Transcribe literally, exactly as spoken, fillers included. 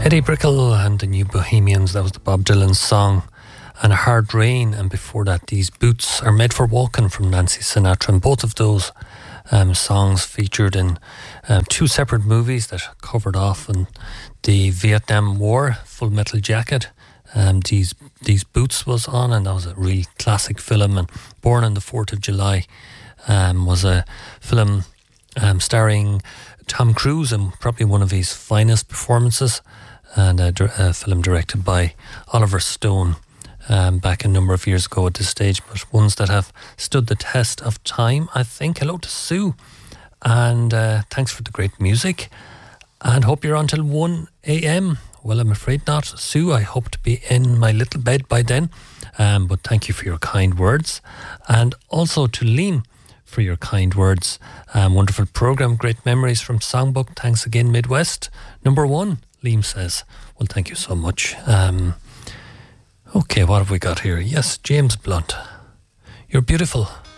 Eddie Brickell and the New Bohemians, that was the Bob Dylan song. And A Hard Rain, and before that, These Boots Are Made for Walking from Nancy Sinatra. And both of those um, songs featured in um, two separate movies that covered off in the Vietnam War. Full Metal Jacket, um, These These Boots was on, and that was a really classic film. And Born on the fourth of July um, was a film um, starring Tom Cruise, and probably one of his finest performances, and a, a film directed by Oliver Stone um, back a number of years ago at this stage, but ones that have stood the test of time, I think. Hello to Sue, and uh, thanks for the great music, and hope you're on till one a.m. Well, I'm afraid not, Sue. I hope to be in my little bed by then, um, but thank you for your kind words, and also to Liam for your kind words. Um, wonderful programme, great memories from Songbook. Thanks again, Midwest. Number one, Liam says. Well, thank you so much. Um, okay, what have we got here? Yes, James Blunt. You're beautiful.